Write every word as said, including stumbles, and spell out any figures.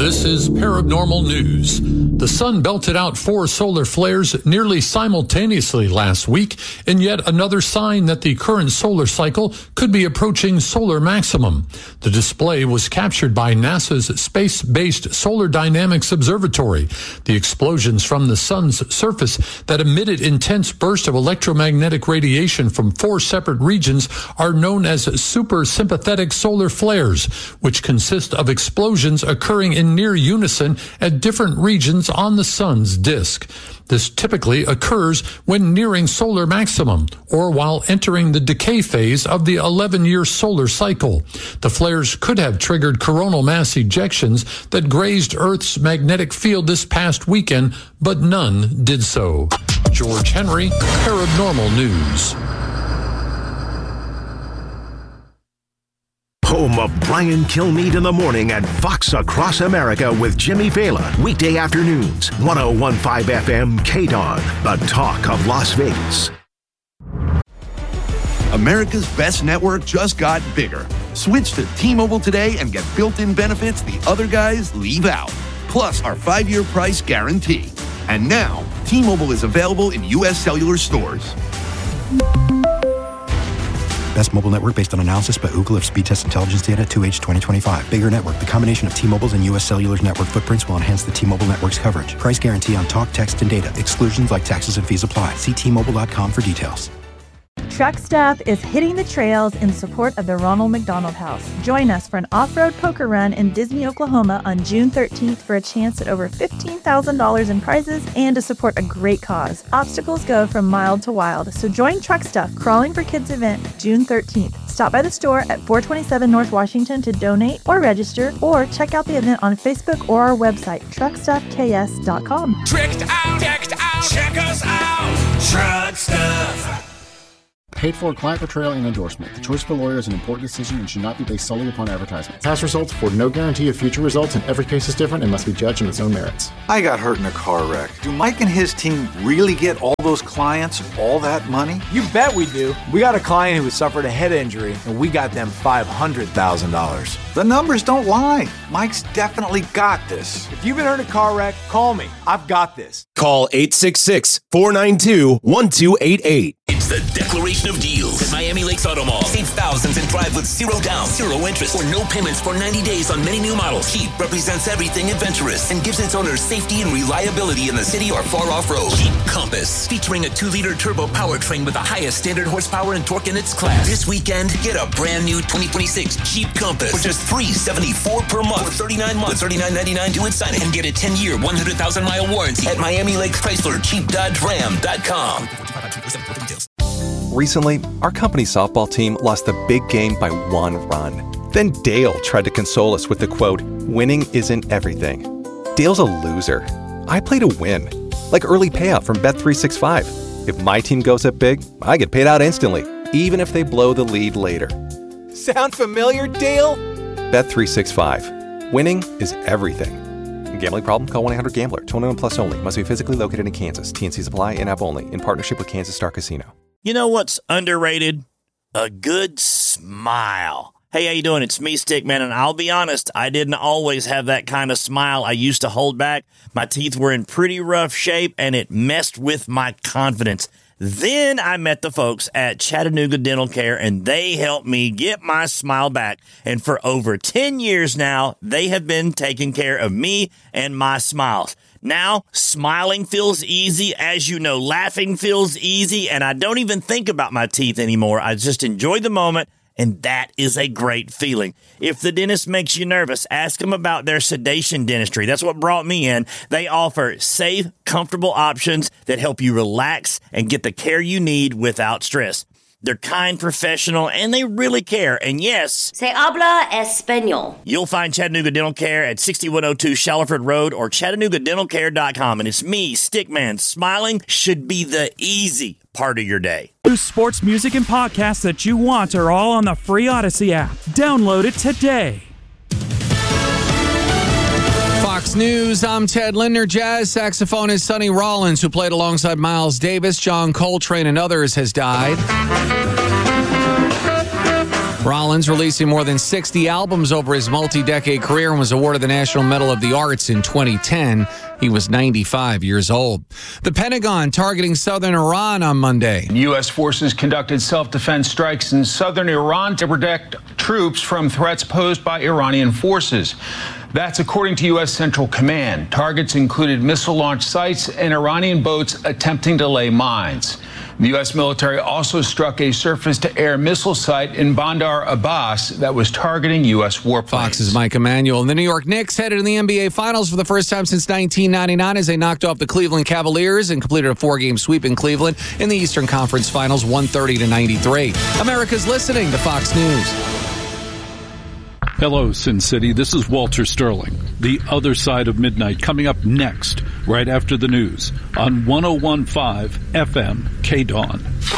This is Paranormal News. The sun belted out four solar flares nearly simultaneously last week, in yet another sign that the current solar cycle could be approaching solar maximum. The display was captured by NASA's space-based Solar Dynamics Observatory. The explosions from the sun's surface that emitted intense bursts of electromagnetic radiation from four separate regions are known as supersympathetic solar flares, which consist of explosions occurring in near unison at different regions on the sun's disk. This typically occurs when nearing solar maximum or while entering the decay phase of the eleven-year solar cycle. The flares could have triggered coronal mass ejections that grazed Earth's magnetic field this past weekend, but none did so. George Henry, Paranormal News. Home of Brian Kilmeade in the morning and Fox Across America with Jimmy Fallon. Weekday afternoons, one oh one point five F M K D O N, the talk of Las Vegas. America's best network just got bigger. Switch to T-Mobile today and get built-in benefits the other guys leave out. Plus our five-year price guarantee. And now, T-Mobile is available in U S cellular stores. Best mobile network based on analysis by Ookla of speed test intelligence data two H twenty twenty-five. Bigger network. The combination of T-Mobile's and U S Cellular's network footprints will enhance the T-Mobile network's coverage. Price guarantee on talk, text, and data. Exclusions like taxes and fees apply. See T Mobile dot com for details. Truck Stuff is hitting the trails in support of the Ronald McDonald House. Join us for an off-road poker run in Disney, Oklahoma on June thirteenth for a chance at over fifteen thousand dollars in prizes and to support a great cause. Obstacles go from mild to wild, so join Truck Stuff Crawling for Kids event June thirteenth. Stop by the store at four twenty-seven North Washington to donate or register, or check out the event on Facebook or our website, truck stuff k s dot com. Tricked out, decked out, check us out, Truck Stuff. Paid for client portrayal and endorsement. The choice of a lawyer is an important decision and should not be based solely upon advertisement. Past results afford no guarantee of future results, and every case is different and must be judged on its own merits. I got hurt in a car wreck. Do Mike and his team really get all those clients all that money? You bet we do. We got a client who suffered a head injury, and we got them five hundred thousand dollars. The numbers don't lie. Mike's definitely got this. If you've been hurt in a car wreck, call me. I've got this. Call eight six six, four nine two, one two eight eight. It's the Declaration of Deals at Miami Lakes Auto Mall. Save thousands and drive with zero down, zero interest, or no payments for ninety days on many new models. Jeep represents everything adventurous and gives its owners safety and reliability in the city or far off-road. Jeep Compass, featuring a two-liter turbo powertrain with the highest standard horsepower and torque in its class. This weekend, get a brand new twenty twenty-six Jeep Compass for just three hundred seventy-four dollars per month for thirty-nine months, thirty-nine ninety-nine due at signing, and get a ten-year, one hundred thousand mile warranty at Miami Lakes Chrysler Jeep Dodge Ram dot com. Recently, our company's softball team lost the big game by one run. Then Dale tried to console us with the quote, "Winning isn't everything." Dale's a loser. I play to win. Like early payout from Bet three sixty-five. If my team goes up big, I get paid out instantly, even if they blow the lead later. Sound familiar, Dale? Bet three sixty-five. Winning is everything. Gambling problem? Call one eight hundred gambler. twenty-one plus only. Must be physically located in Kansas. T N Cs apply. In-app only. In partnership with Kansas Star Casino. You know what's underrated? A good smile. Hey, how you doing? It's me, Stickman, and I'll be honest, I didn't always have that kind of smile I used to hold back. My teeth were in pretty rough shape, and it messed with my confidence. Then I met the folks at Chattanooga Dental Care, and they helped me get my smile back. And for over ten years now, they have been taking care of me and my smiles. Now, smiling feels easy. As you know, laughing feels easy, and I don't even think about my teeth anymore. I just enjoy the moment, and that is a great feeling. If the dentist makes you nervous, ask them about their sedation dentistry. That's what brought me in. They offer safe, comfortable options that help you relax and get the care you need without stress. They're kind, professional, and they really care. And yes, Se habla español. You'll find Chattanooga Dental Care at sixty-one oh two Shallowford Road or chattanooga dental care dot com. And it's me, Stickman. Smiling should be the easy part of your day. New sports, music, and podcasts that you want are all on the free Odyssey app. Download it today. Fox News, I'm Ted Lindner. Jazz saxophonist Sonny Rollins, who played alongside Miles Davis, John Coltrane, and others, has died. Rollins Rollins, releasing more than sixty albums over his multi-decade career, and was awarded the National Medal of the Arts in twenty ten. He was ninety-five years old. The Pentagon targeting southern Iran on Monday. U S forces conducted self-defense strikes in southern Iran to protect troops from threats posed by Iranian forces. That's according to U S Central Command. Targets included missile launch sites and Iranian boats attempting to lay mines. The U S military also struck a surface-to-air missile site in Bandar Abbas that was targeting U S warplanes. Fox's Mike Emanuel. And the New York Knicks headed to the N B A Finals for the first time since nineteen ninety-nine as they knocked off the Cleveland Cavaliers and completed a four-game sweep in Cleveland in the Eastern Conference Finals, one thirty to ninety-three. America's listening to Fox News. Hello, Sin City. This is Walter Sterling. The Other Side of Midnight coming up next, right after the news, on one oh one point five F M K-Dawn.